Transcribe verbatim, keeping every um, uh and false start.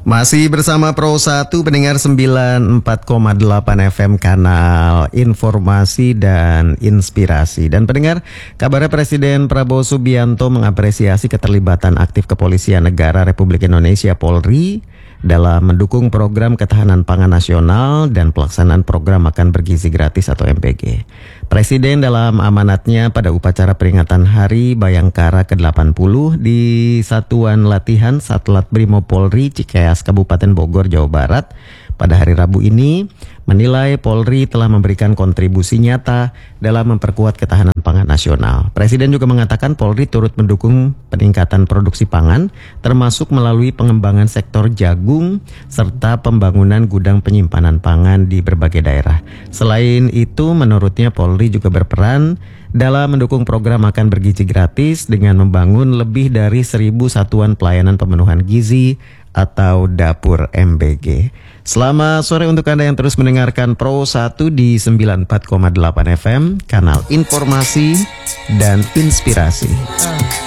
Masih bersama Pro satu pendengar sembilan puluh empat koma delapan F M kanal Informasi dan Inspirasi. Dan pendengar, kabarnya Presiden Prabowo Subianto mengapresiasi keterlibatan aktif Kepolisian Negara Republik Indonesia Polri dalam mendukung program ketahanan pangan nasional dan pelaksanaan program makan bergizi gratis atau M P G. Presiden dalam amanatnya pada upacara peringatan Hari Bayangkara ke delapan puluh di Satuan Latihan Satlat Brimo Polri Cikeas Kabupaten Bogor, Jawa Barat pada hari Rabu ini menilai Polri telah memberikan kontribusi nyata dalam memperkuat ketahanan pangan nasional. Presiden juga mengatakan Polri turut mendukung peningkatan produksi pangan, termasuk melalui pengembangan sektor jagung serta pembangunan gudang penyimpanan pangan di berbagai daerah. Selain itu, menurutnya Polri juga berperan dalam mendukung program makan bergizi gratis dengan membangun lebih dari seribu satuan pelayanan pemenuhan gizi atau dapur M B G. Selamat sore untuk Anda yang terus mendengarkan Pro satu di sembilan puluh empat koma delapan F M, kanal Informasi dan Inspirasi.